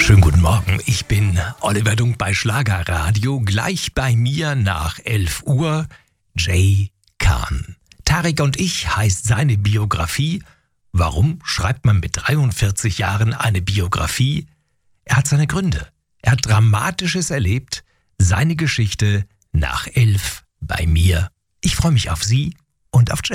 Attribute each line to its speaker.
Speaker 1: Schönen guten Morgen, ich bin Oliver Dunk bei Schlagerradio. Gleich bei mir nach 11 Uhr Jay Khan. Tarek und ich heißt seine Biografie. Warum schreibt man mit 43 Jahren eine Biografie? Er hat seine Gründe. Er hat Dramatisches erlebt. Seine Geschichte nach 11 bei mir. Ich freue mich auf Sie und auf Jay.